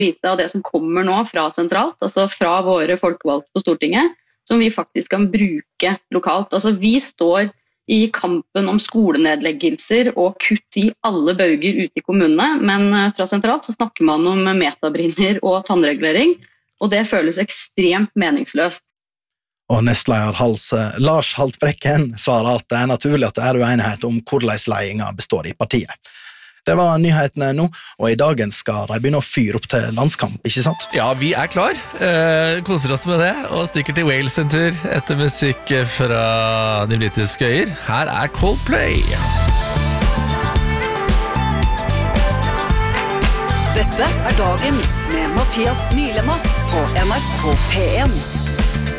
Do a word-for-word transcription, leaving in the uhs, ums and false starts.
lite av det som kommer nå fra sentralt, altså fra våre folkevalgte på Stortinget, som vi faktisk kan bruke lokalt. Altså vi står i kampen om skolenedleggelser og kutt i alle bauger ute i kommunene, men fra sentralt så snakker man om metabrinner og tannregulering, og det føles ekstremt meningsløst. Og nestleder Hals, Lars Haltbrekken svarer at det er naturlig at det er uenighet om hvordan ledelsen består i partiet. Det var nyhetene nå, og i dagen skal de begynne å fyre opp til landskamp, ikke sant? Ja, vi er klar. Eh, koser oss med det, og stikker til Wales en tur etter musikk fra de britiske øyer. Her er Coldplay. Dette er dagens med Mathias Nylema på N R K P en.